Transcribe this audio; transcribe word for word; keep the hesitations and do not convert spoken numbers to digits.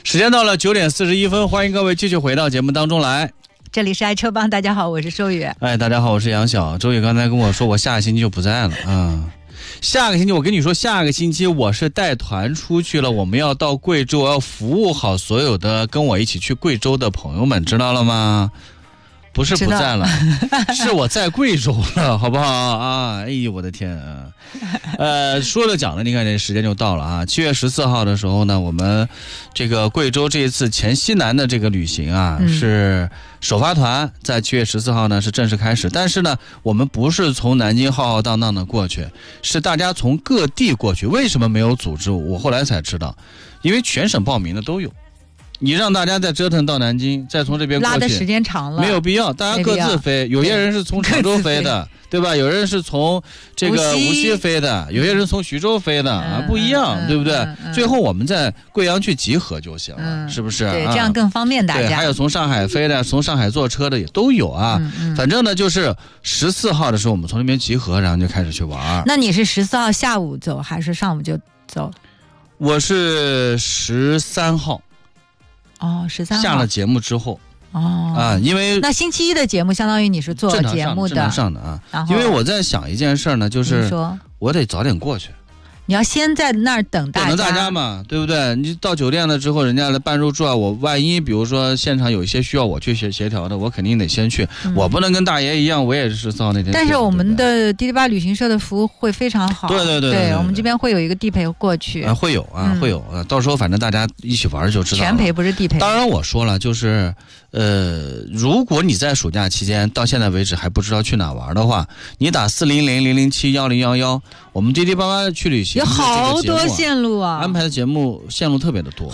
时间到了九点四十一分，欢迎各位继续回到节目当中来。 这里是爱车帮，大家好，我是周宇。 哎，大家好，我是杨晓。周宇刚才跟我说，我下个星期就不在了啊、嗯。下个星期，我跟你说，下个星期我是带团出去了，我们要到贵州，要服务好所有的跟我一起去贵州的朋友们，知道了吗？不是不在了，是我在贵州了，好不好啊？哎呦，我的天啊！呃，说了讲了，你看这时间就到了啊。七月十四号的时候呢，我们这个贵州这一次黔西南的这个旅行啊，嗯、是首发团，在七月十四号呢是正式开始。但是呢，我们不是从南京浩浩荡荡的过去，是大家从各地过去。为什么没有组织？我后来才知道，因为全省报名的都有。你让大家再折腾到南京，再从这边过去， 拉的时间长了， 没有必要。大家各自飞，有些人是从常州飞的，对吧？有人是从这个无锡飞的，有些人从徐州飞的、嗯、啊，不一样，嗯、对不对、嗯嗯？最后我们在贵阳去集合就行了，嗯、是不是？ 对，这样更方便大家。 对，还有从上海飞的，从上海坐车的也都有啊。嗯嗯、反正呢，就是十四号的时候我们从那边集合，然后就开始去玩。 那你是十四号下午走还是上午就走？ 我是十三号。 哦，十三号下了节目之后， 哦啊，因为那星期一的节目相当于你是做节目的， 正常上的啊。因为我在想一件事呢，就是我得早点过去。 你要先在那儿等大家， 等大家嘛，对不对？你到酒店了之后，人家来办入住啊，我万一比如说现场有一些需要我去协协调的，我肯定得先去、嗯，我不能跟大爷一样，我也是到那天。 但是我们的滴滴八旅行社的服务会非常好， 对对 对, 对, 对, 对, 对，我们这边会有一个地陪过去啊，会有啊，嗯、会有啊，到时候反正大家一起玩就知道了。 全陪不是地陪。 当然我说了，就是呃，如果你在暑假期间到现在为止还不知道去哪玩的话，你打四零零零零七幺零幺幺，我们滴滴八八去旅行、啊、 有好多线路啊， 安排的节目线路特别的多。